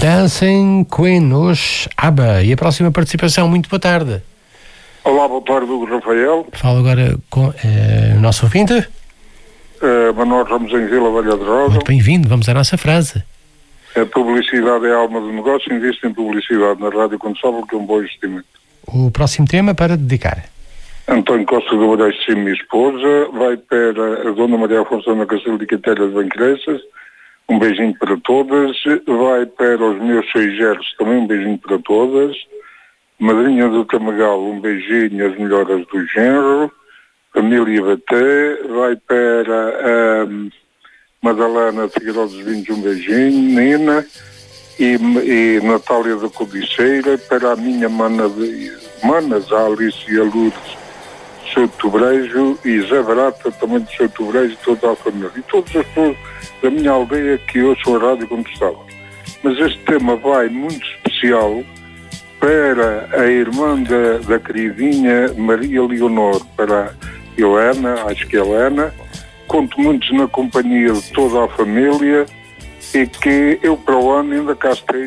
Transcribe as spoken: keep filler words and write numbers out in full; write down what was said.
Dancing Queen, os ABBA. E a próxima participação, muito boa tarde. Olá, boa tarde, Hugo Rafael. Falo agora com uh, o nosso ouvinte. Uh, Manuel Ramos em Vila Velha de Rosa. Muito bem-vindo, vamos à nossa frase. A publicidade é a alma do negócio, investe em publicidade na rádio quando sabe que é um bom investimento. O próximo tema para dedicar. António Costa do Moraes, sim, minha esposa, vai para a Dona Maria Afonso na Castelo de Quintelhas de Banqueiressas, um beijinho para todas, vai para os meus seis gerros também, um beijinho para todas, Madrinha do Camagal, um beijinho, as melhoras do genro, família Baté, vai para a um, Madalena Figueiredo dos Vinhos, um beijinho, Nina, e, e Natália da Codiceira, para a minha mana de, manas, a Alice e a Lourdes, Seu Tobrejo, e Zé Barata, também do Seu Tobrejo, toda a família. E todas as pessoas da minha aldeia que ouçam a rádio quando estava. Mas este tema vai muito especial para a irmã da, da queridinha Maria Leonor, para a Helena, acho que é Helena. Conto muitos na companhia de toda a família e que eu para o ano ainda cá esteja.